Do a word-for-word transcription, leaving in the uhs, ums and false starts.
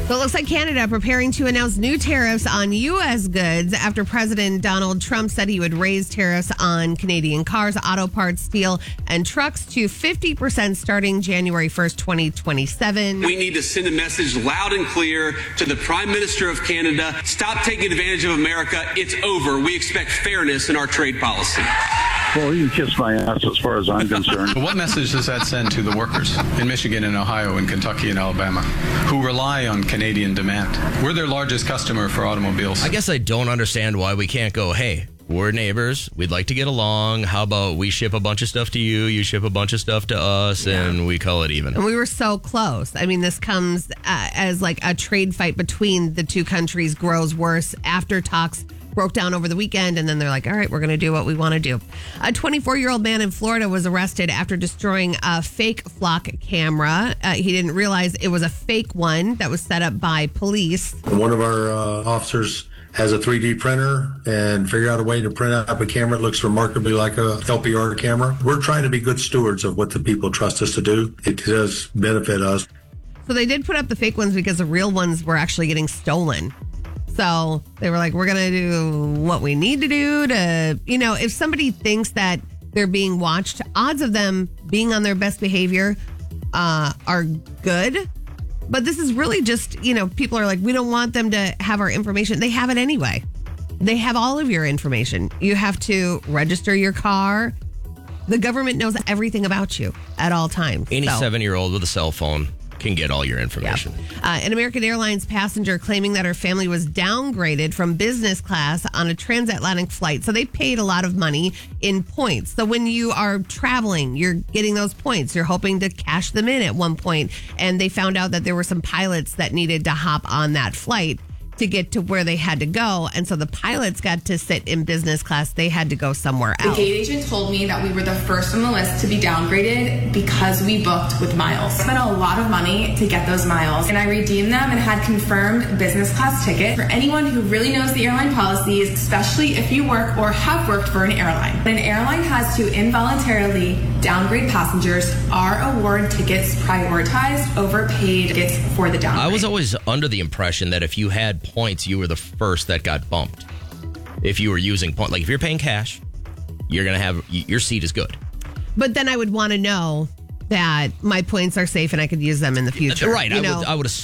So it looks like Canada preparing to announce new tariffs on U S goods after President Donald Trump said he would raise tariffs on Canadian cars, auto parts, steel, and trucks to fifty percent starting January first, twenty twenty-seven. We need to send a message loud and clear to the Prime Minister of Canada. Stop taking advantage of America. It's over. We expect fairness in our trade policy. Well, you can kiss my ass as far as I'm concerned. What message does that send to the workers in Michigan and Ohio and Kentucky and Alabama who rely on Canadian demand? We're their largest customer for automobiles. I guess I don't understand why we can't go, hey, we're neighbors. We'd like to get along. How about we ship a bunch of stuff to you, you ship a bunch of stuff to us, yeah. and we call it even. And we were so close. I mean, this comes uh, as like a trade fight between the two countries grows worse after talks broke down over the weekend, and then they're like, all right, we're going to do what we want to do. A twenty-four-year-old man in Florida was arrested after destroying a fake flock camera. Uh, he didn't realize it was a fake one that was set up by police. One of our uh, officers has a three D printer and figured out a way to print out a camera that looks remarkably like a L P R camera. We're trying to be good stewards of what the people trust us to do. It does benefit us. So they did put up the fake ones because the real ones were actually getting stolen. So they were like, we're going to do what we need to do to, you know, if somebody thinks that they're being watched, odds of them being on their best behavior uh, are good. But this is really just, you know, people are like, we don't want them to have our information. They have it anyway. They have all of your information. You have to register your car. The government knows everything about you at all times. Any so. seven-year-old with a cell phone can get all your information. Yeah. Uh, an American Airlines passenger claiming that her family was downgraded from business class on a transatlantic flight. So they paid a lot of money in points. So when you are traveling, you're getting those points. You're hoping to cash them in at one point. And they found out that there were some pilots that needed to hop on that flight to get to where they had to go. And so the pilots got to sit in business class. They had to go somewhere else. The gate agent told me that we were the first on the list to be downgraded because we booked with miles. I spent a lot of money to get those miles, and I redeemed them and had confirmed business class ticket. For anyone who really knows the airline policies, especially if you work or have worked for an airline, an airline has to involuntarily downgrade passengers. Our award tickets prioritized over paid tickets for the downgrade. I was always under the impression that if you had points, you were the first that got bumped. If you were using point, like if you're paying cash, you're gonna have your seat is good. But then I would want to know that my points are safe and I could use them in the future. Right. You I know? would. I would